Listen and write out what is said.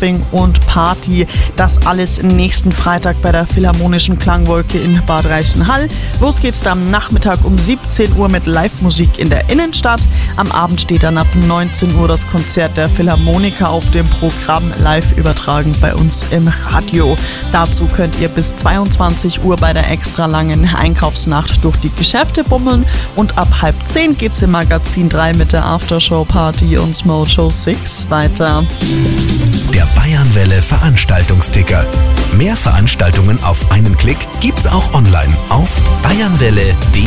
Shopping und Party. Das alles nächsten Freitag bei der Philharmonischen Klangwolke in Bad Reichenhall. Los geht's dann am Nachmittag um 17 Uhr mit Live-Musik in der Innenstadt. Am Abend steht dann ab 19 Uhr das Konzert der Philharmoniker auf dem Programm, live übertragen bei uns im Radio. Dazu könnt ihr bis 22 Uhr bei der extra langen Einkaufsnacht durch die Geschäfte bummeln und ab 9:30 geht's im Magazin 3 mit der Aftershow-Party und Mojo 6 weiter. Der Bayernwelle Veranstaltungsticker. Mehr Veranstaltungen auf einen Klick gibt's auch online auf bayernwelle.de.